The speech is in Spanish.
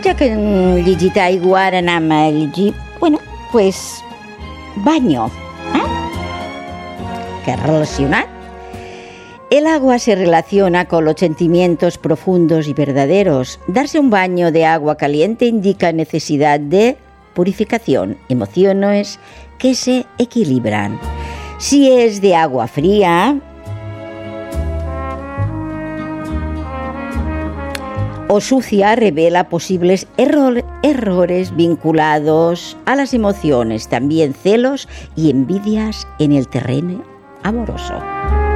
ja que hem llegit aigua, ara anem a llegir, pues, baño, que es relacionat. El agua se relaciona con los sentimientos profundos y verdaderos. Darse un baño de agua caliente indica necesidad de purificación, emociones que se equilibran. Si es de agua fría o sucia, revela posibles errores vinculados a las emociones, también celos y envidias en el terreno amoroso.